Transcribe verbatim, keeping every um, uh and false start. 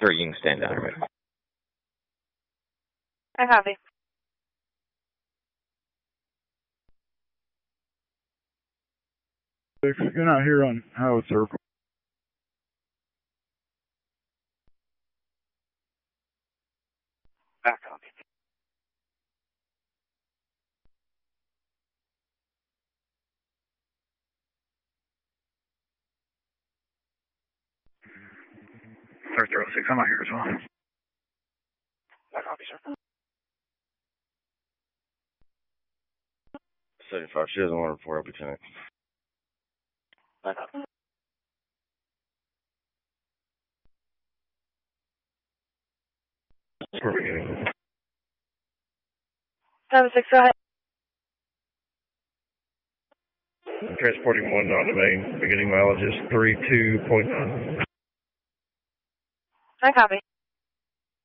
Three, you can stand down here. I copy. You're not here on Howard Circle. I copy. Third zero six, I'm not here as well. I copy, sir. seventy-five, she doesn't want to report up, Lieutenant. I copy. Seven six, go ahead. I'm transporting one down to Maine, beginning mileage is three two point nine. I copy.